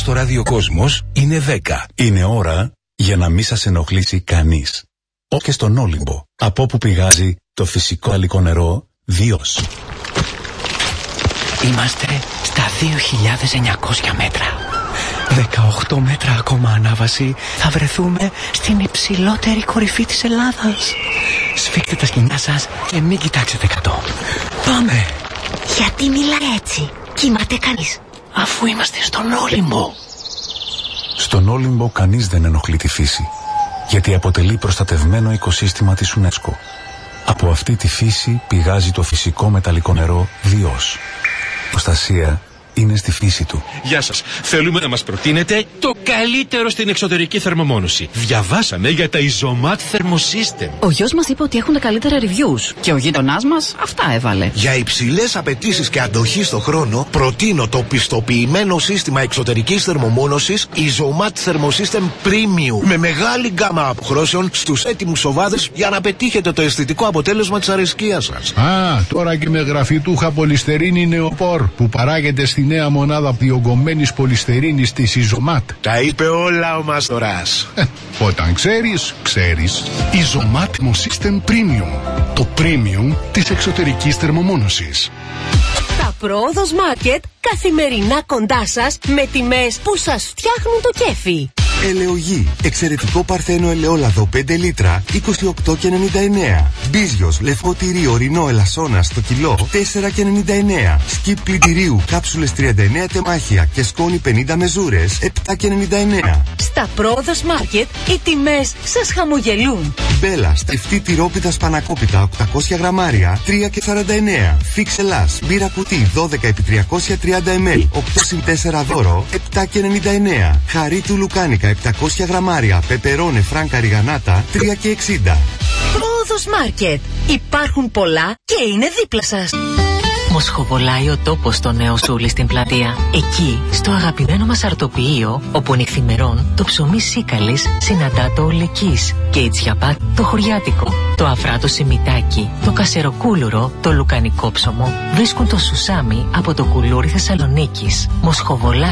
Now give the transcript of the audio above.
στο ραδιοκόσμος είναι 10. Είναι ώρα για να μην σας ενοχλήσει κανείς. Και στον Όλυμπο, από όπου πηγάζει το φυσικό αλικό νερό Διός. Είμαστε στα 2.900 μέτρα. 18 μέτρα ακόμα ανάβαση. Θα βρεθούμε στην υψηλότερη κορυφή της Ελλάδας. Σφίξτε τα σκηνιά σας και μην κοιτάξετε κάτω. Πάμε! Γιατί μιλάει έτσι? Κοιμάται κανείς? Αφού είμαστε στον Όλυμπο. Στον Όλυμπο κανείς δεν ενοχλεί τη φύση, γιατί αποτελεί προστατευμένο οικοσύστημα της UNESCO. Από αυτή τη φύση πηγάζει το φυσικό μεταλλικό νερό Διός. Προστασία είναι στη φύση του. Γεια σας. Θέλουμε να μας προτείνετε το καλύτερο στην εξωτερική θερμομόνωση. Διαβάσαμε για τα Isomat Thermosystem. Ο γιος μας είπε ότι έχουν τα καλύτερα reviews και ο γείτονάς μας αυτά έβαλε. Για υψηλές απαιτήσεις και αντοχή στο χρόνο, προτείνω το πιστοποιημένο σύστημα εξωτερικής θερμομόνωσης Isomat Thermosystem Premium. Με μεγάλη γκάμα αποχρώσεων στους έτοιμους σοβάδες για να πετύχετε το αισθητικό αποτέλεσμα της αρεσκίας σας. Τώρα και με γραφιτούχα πολυστερίνη νεοπόρ που παράγεται στη νέα μονάδα διογκωμένης πολυστερίνης της Isomat. Τα είπε όλα ο Μαστοράς. Όταν ξέρεις, ξέρεις. Isomat Thermosystem Premium. Το premium της εξωτερικής θερμομόνωσης. Τα Πρόοδος Market καθημερινά κοντά σας με τιμές που σας φτιάχνουν το κέφι. Ελαιογή. Εξαιρετικό παρθένο ελαιόλαδο 5 λίτρα 28,99. Μπίζιος λευκό τυρί ορεινό ελασσόνα στο κιλό 4,99. Σκιπ πλυντηρίου κάψουλες 39 τεμάχια και σκόνη 50 μεζούρες 7,99. Στα Πρόοδος Market οι τιμές σας χαμογελούν. Μπέλα στεφτή τυρόπιτα σπανακόπιτα 800 γραμμάρια 3,49. Φίξ Ελλάς μπύρα κουτί 12x330 ml 8/4 δώρο 7,99. Χαρί του Λουκάνικα 700 γραμμάρια πεπερώνε φράνκα ριγανάτα 3,60. Πρόοδος Market. Υπάρχουν πολλά και είναι δίπλα σας. Μοσχοβολάει ο τόπος στο Νέο Σούλι στην πλατεία. Εκεί, στο αγαπημένο μας αρτοποιείο, όπου νυχθημερών το ψωμί σίκαλης συναντά το ολεκής και η τσιαπά το χωριάτικο. Το αφράτο σιμιτάκι, το κασεροκούλουρο, το λουκανικό ψωμό βρίσκουν το σουσάμι από το κουλούρι Θεσσαλονίκης. Μοσχοβολάει